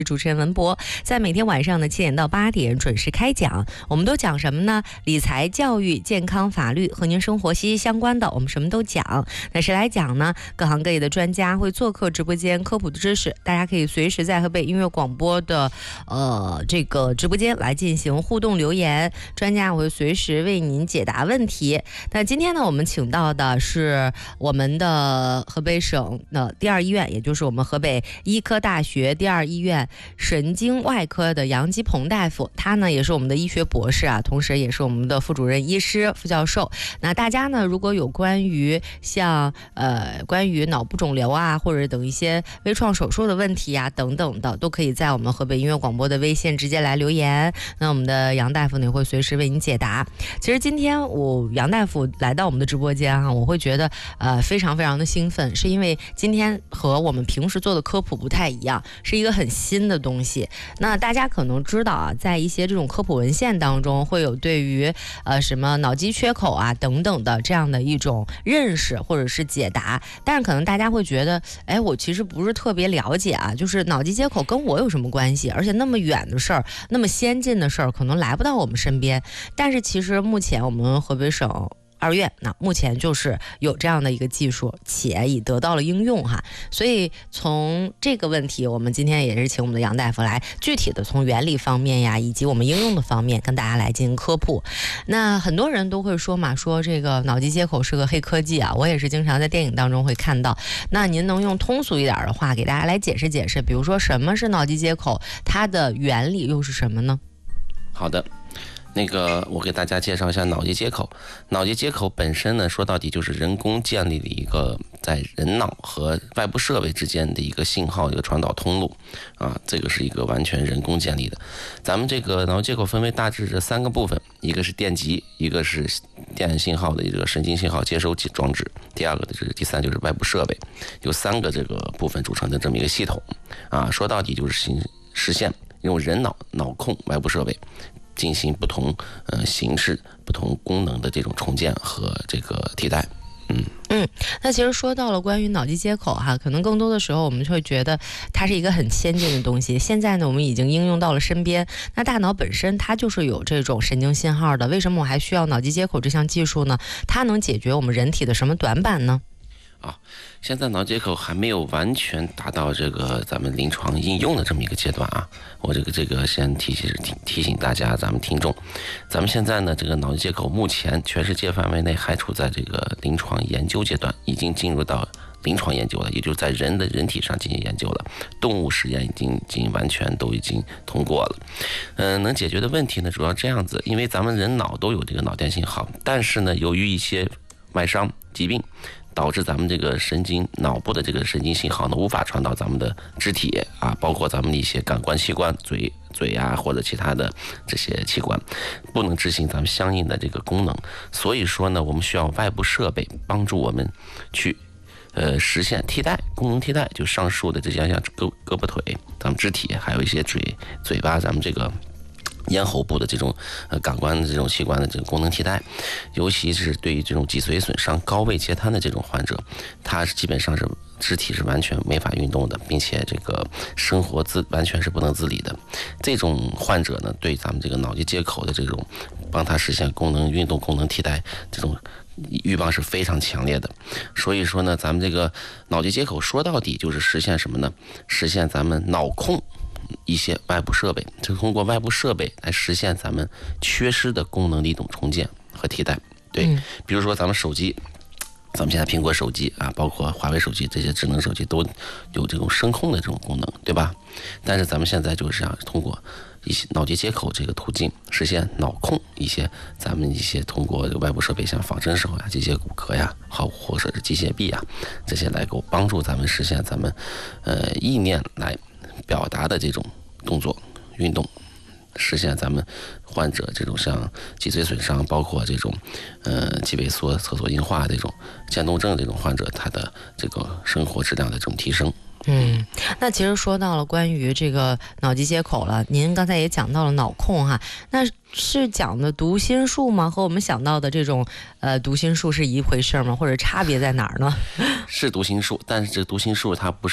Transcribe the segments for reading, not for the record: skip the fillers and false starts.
主持人文博，在每天晚上的7点到8点准时开讲。我们都讲什么呢？理财、教育、健康、法律，和您生活息息相关的，我们什么都讲。那谁来讲呢？各行各业的专家会做客直播间科普的知识，大家可以随时在河北音乐广播的这个直播间来进行互动留言，专家会随时为您解答问题。那今天呢，我们请到的是我们的河北省的第二医院，也就是我们河北医科大学第二医院神经外科的杨基鹏大夫，他呢也是我们的医学博士啊，同时也是我们的副主任医师、副教授。那大家呢，如果有关于关于脑部肿瘤啊，或者等一些微创手术的问题啊等等的，都可以在我们河北音乐广播的微信直接来留言。那我们的杨大夫呢也会随时为您解答。其实今天杨大夫来到我们的直播间啊，我会觉得非常非常的兴奋，是因为今天和我们平时做的科普不太一样，是一个很新的东西。那大家可能知道啊，在一些这种科普文献当中会有对于什么脑机缺口啊等等的这样的一种认识或者是解答，但是可能大家会觉得，我其实不是特别了解啊，就是脑机接口跟我有什么关系？而且那么远的事儿，那么先进的事儿，可能来不到我们身边。但是其实目前我们河北省二院目前就是有这样的一个技术，且已得到了应用哈。所以从这个问题，我们今天也是请我们的杨大夫来具体的从原理方面呀，以及我们应用的方面跟大家来进行科普。那很多人都会说嘛，说这个脑机接口是个黑科技啊，我也是经常在电影当中会看到。那您能用通俗一点的话给大家来解释解释，比如说什么是脑机接口，它的原理又是什么呢？ 好的，我给大家介绍一下脑机接口。脑机接口本身呢，说到底就是人工建立的一个在人脑和外部设备之间的一个信号一个传导通路啊，这个是一个完全人工建立的。咱们这个脑机接口分为大致这3个部分，一个是电极，一个是电信号的一个神经信号接收装置，第三就是外部设备，有3个这个部分组成的这么一个系统啊。说到底就是实现用人脑控外部设备进行不同形式、不同功能的这种重建和这个替代。 那其实说到了关于脑机接口哈，可能更多的时候我们会觉得它是一个很先进的东西。现在呢，我们已经应用到了身边。那大脑本身它就是有这种神经信号的，为什么我还需要脑机接口这项技术呢？它能解决我们人体的什么短板呢？ 现在脑接口还没有完全达到这个咱们临床应用的这么一个阶段啊。我这个先提醒大家，咱们听众，咱们现在呢这个脑接口目前全世界范围内还处在这个临床研究阶段，已经进入到临床研究了，也就是在人体上进行研究了，动物实验已经完全都已经通过了。能解决的问题呢，主要这样子，因为咱们人脑都有这个脑电信号，但是呢，由于一些外伤疾病，导致咱们这个脑部的这个神经信号呢无法传到咱们的肢体啊，包括咱们的一些感官器官，嘴啊或者其他的这些器官，不能执行咱们相应的这个功能。所以说呢，我们需要外部设备帮助我们去实现功能替代，就上述的这些像胳膊腿、咱们肢体，还有一些嘴巴，咱们这个咽喉部的这种感官的这种器官的这个功能替代，尤其是对于这种脊髓损伤、高位截瘫的这种患者，他基本上是肢体是完全没法运动的，并且这个生活完全是不能自理的。这种患者呢，对咱们这个脑机接口的这种帮他实现运动功能替代这种欲望是非常强烈的。所以说呢，咱们这个脑机接口说到底就是实现什么呢？实现咱们脑控一些外部设备，就通过外部设备来实现咱们缺失的功能的一种重建和替代。对，比如说咱们手机，咱们现在苹果手机啊，包括华为手机，这些智能手机都有这种声控的这种功能，对吧？但是咱们现在就是要通过一些脑机接口这个途径实现脑控咱们一些通过外部设备，像仿真手呀、机械骨骼呀，或者是机械臂呀，这些来够帮助咱们实现咱们意念来表达的这种动作运动，实现咱们患者这种像脊髓损伤，包括这种肌萎缩、侧索硬化这种渐冻症这种患者，他的这个生活质量的这种提升。 那其实说到了关于这个脑机接口了，您刚才也讲到了脑控哈，那是讲的读心术吗？和我们想到的这种读心术是一回事吗？或者差别在哪儿呢？ 是读心术，但是这读心术它不是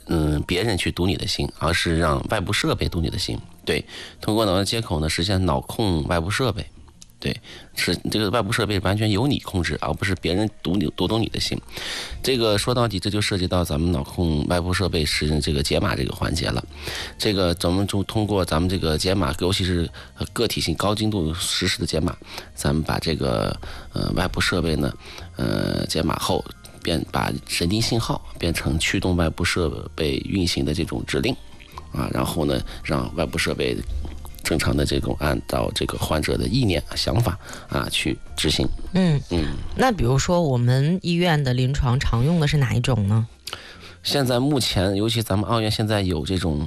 别人去读你的心，而是让外部设备读你的心。对，通过脑的接口呢，实现脑控外部设备。对，是这个外部设备完全由你控制，而不是别人读懂你的心。这个说到底，这就涉及到咱们脑控外部设备是这个解码这个环节了。这个咱们就通过咱们这个解码，尤其是个体性高精度实时的解码，咱们把这个外部设备呢解码后，把神经信号变成驱动外部设备运行的这种指令啊，然后呢让外部设备正常的这种按照这个患者的意念想法啊去执行。 那比如说我们医院的临床常用的是哪一种呢？ 现在目前尤其咱们奥院现在有这种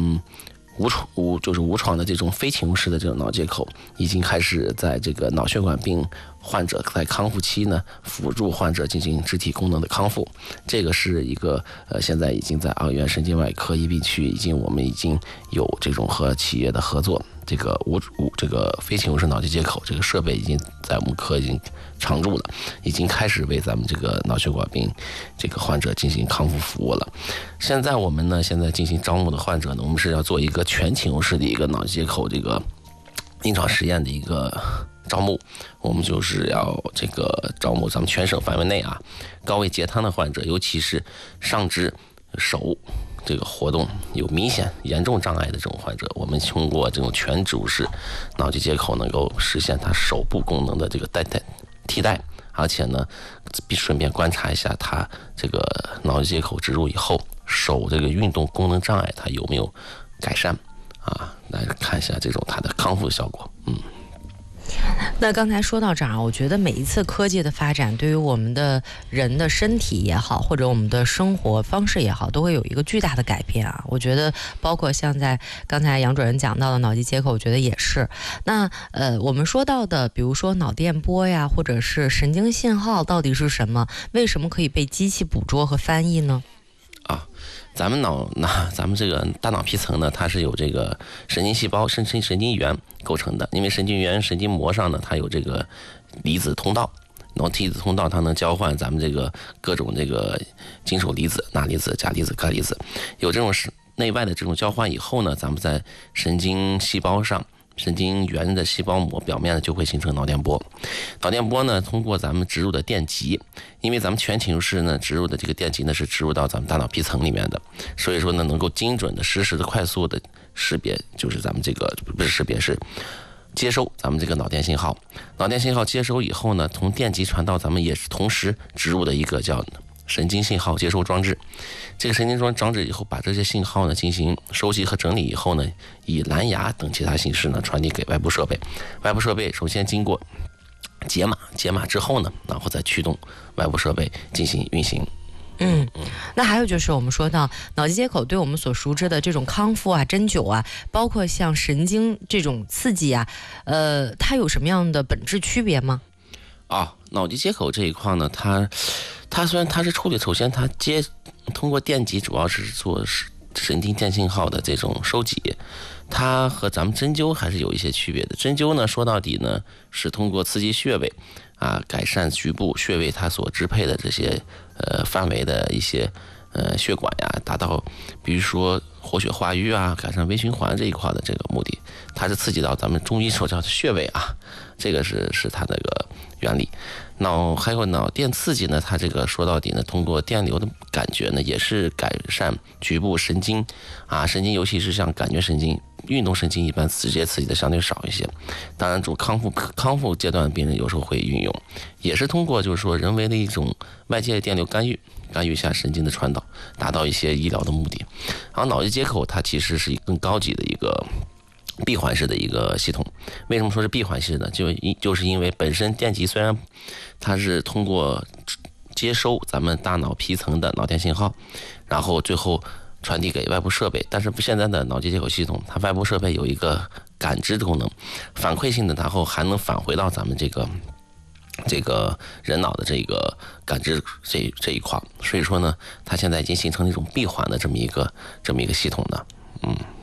无创的这种非侵入式的这种脑接口，已经开始在这个脑血管病患者在康复期呢，辅助患者进行肢体功能的康复。这个是一个现在已经在奥院神经外科医病区我们已经有这种和企业的合作，这个这个非侵入式脑机接口这个设备已经在我们科已经常驻了，已经开始为咱们这个脑血管病这个患者进行康复服务了。现在我们呢，现在进行招募的患者呢，我们是要做一个全侵入式的一个脑机接口这个临床实验的一个招募。我们就是要这个招募咱们全省范围内啊高位截瘫的患者，尤其是上肢手这个活动有明显严重障碍的这种患者，我们通过这种全植入式脑机接口能够实现他手部功能的这个替代，而且呢顺便观察一下他这个脑机接口植入以后手这个运动功能障碍它有没有改善啊，来看一下这种它的康复效果。 那刚才说到这儿，我觉得每一次科技的发展对于我们的人的身体也好，或者我们的生活方式也好，都会有一个巨大的改变啊。我觉得包括像在刚才杨主任讲到的脑机接口，我觉得也是。那我们说到的比如说脑电波呀，或者是神经信号到底是什么？为什么可以被机器捕捉和翻译呢？ 咱们这个大脑皮层呢，它是有这个神经细胞、神经元构成的。因为神经元、神经膜上呢，它有这个离子通道，然后离子通道它能交换咱们这个各种这个金属离子、钠离子、钾离子、钙离子，有这种内外的这种交换以后呢，咱们在神经细胞上。神经元的细胞膜表面呢就会形成脑电波，脑电波呢通过咱们植入的电极，因为咱们全侵入式呢植入的这个电极呢是植入到咱们大脑皮层里面的，所以说呢能够精准的、实时的、快速的识别，就是咱们这个不是识别是接收咱们这个脑电信号。脑电信号接收以后呢，从电极传到咱们也是同时植入的一个叫神经信号接收装置。这个神经装置以后把这些信号呢进行收集和整理以后呢，以蓝牙等其他形式呢传递给外部设备。外部设备首先经过解码之后呢，然后再驱动外部设备进行运行。 那还有就是我们说到脑机接口对我们所熟知的这种康复啊、针灸啊，包括像神经这种刺激啊，它有什么样的本质区别吗？ 脑机接口这一块呢，它虽然它是处理，首先它通过电极主要是做神经电信号的这种收集，它和咱们针灸还是有一些区别的。针灸呢，说到底呢是通过刺激穴位啊，改善局部穴位它所支配的这些范围的一些血管呀，达到比如说活血化瘀啊，改善微循环这一块的这个目的。它是刺激到咱们中医所叫的穴位啊，这个是它那个原理。还有脑电刺激呢，它这个说到底呢，通过电流的感觉呢，也是改善局部神经啊，神经尤其是像感觉神经、运动神经一般直接刺激的相对少一些。当然，主康复阶段的病人有时候会运用，也是通过就是说人为的一种外界电流干预一下神经的传导，达到一些医疗的目的。然后脑机接口它其实是更高级的一个闭环式的一个系统。为什么说是闭环式呢？就是因为本身电极虽然它是通过接收咱们大脑皮层的脑电信号，然后最后传递给外部设备，但是现在的脑机接口系统，它外部设备有一个感知的功能，反馈性的，然后还能返回到咱们这个人脑的这个感知这一块，所以说呢，它现在已经形成了一种闭环的这么一个系统的。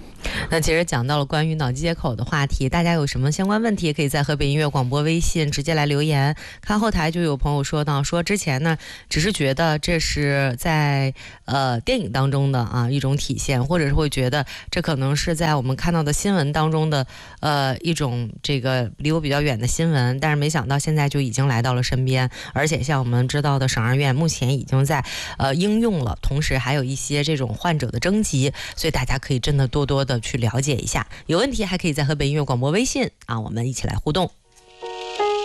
那其实讲到了关于脑机接口的话题，大家有什么相关问题，可以在河北音乐广播微信直接来留言。看后台就有朋友说到，说之前呢只是觉得这是在电影当中的啊一种体现，或者是会觉得这可能是在我们看到的新闻当中的一种这个离我比较远的新闻，但是没想到现在就已经来到了身边，而且像我们知道的省二院目前已经在应用了，同时还有一些这种患者的征集，所以大家可以真的多多的去了解一下，有问题还可以在河北音乐广播微信啊，我们一起来互动。